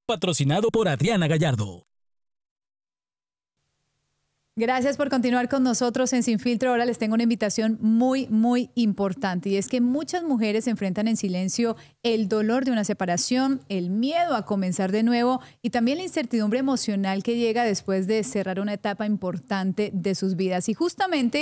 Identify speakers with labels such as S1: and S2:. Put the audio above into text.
S1: Patrocinado por Adriana Gallardo.
S2: Gracias por continuar con nosotros en Sin Filtro. Ahora les tengo una invitación muy, muy importante, y es que muchas mujeres enfrentan en silencio el dolor de una separación, el miedo a comenzar de nuevo y también la incertidumbre emocional que llega después de cerrar una etapa importante de sus vidas. Y justamente